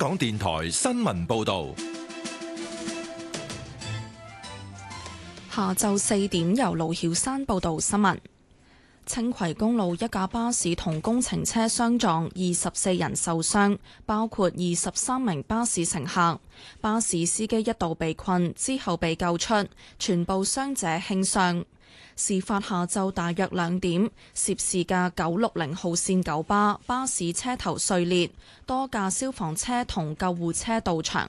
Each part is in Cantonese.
港電台新聞報道。 下晝4點，由盧曉山報道新聞。青葵公路一架巴士同工程車相撞，24人受傷，包括23名巴士乘客。巴士司機一度被困，之後被救出，全部傷者輕傷。事發下晝大約2點，涉事嘅960號線九巴巴士車頭碎裂，多架消防車同救護車到場。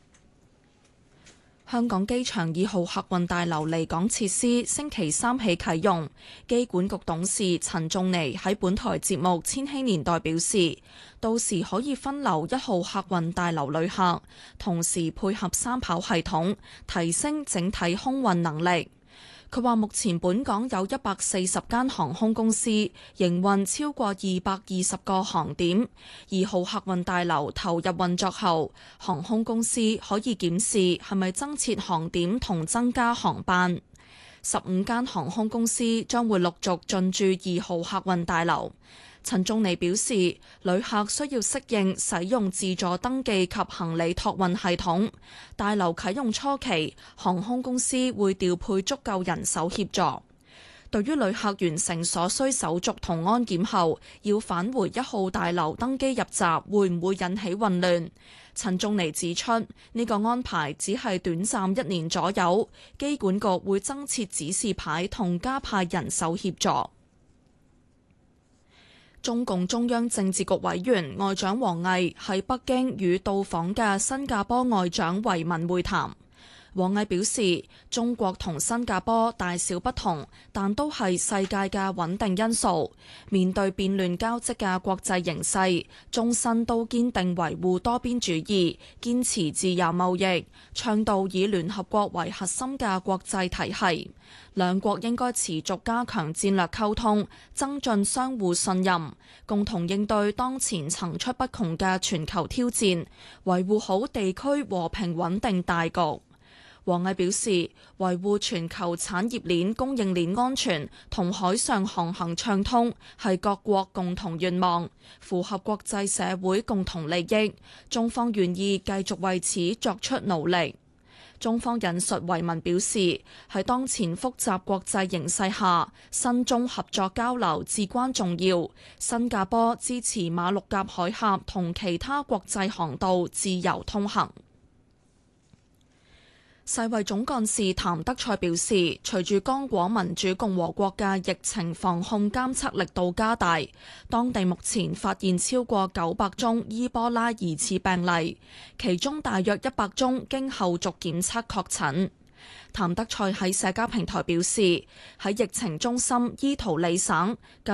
香港機場2號客運大樓離港設施星期3起啟用。機管局董事陳仲尼喺本台節目《千禧年代》表示，到時可以分流1號客運大樓旅客，同時配合三跑系統，提升整體空運能力。佢話目前本港有140間航空公司營運超過220個航點，2號客運大樓投入運作後，航空公司可以檢視係咪增設航點同增加航班。15間航空公司將會陸續進駐2號客運大樓。陳仲尼表示，旅客需要適應使用自助登記及行李託運系統。大樓啟用初期，航空公司會調配足夠人手協助。對於旅客完成所需手續同安檢後，要返回1號大樓登機入閘，會唔會引起混亂？陳仲尼指出，呢個安排只係短暫1年左右，機管局會增設指示牌同加派人手協助。中共中央政治局委員外長王毅喺北京與到訪嘅新加坡外長維文會談。王毅表示，中國同新加坡大小不同，但都係世界嘅穩定因素。面對變亂交織嘅國際形勢，中新都堅定維護多邊主義，堅持自由貿易，倡導以聯合國為核心嘅國際體系。兩國應該持續加強戰略溝通，增進相互信任，共同應對當前層出不窮嘅全球挑戰，維護好地區和平穩定大局。王毅表示，維護全球產業鏈、供應鏈安全同海上航行暢通係各國共同願望，符合國際社會共同利益。中方願意繼續為此作出努力。中方引述維文表示，喺當前複雜國際形勢下，新中合作交流至關重要。新加坡支持馬六甲海峽同其他國際航道自由通行。世衛總幹事譚德塞表示，隨住剛果民主共和國嘅疫情防控監測力度加大，當地目前發現超過900宗伊波拉疑似病例，其中大約100宗經後續檢測確診。譚德塞喺社交平台表示，喺疫情中心伊圖里省近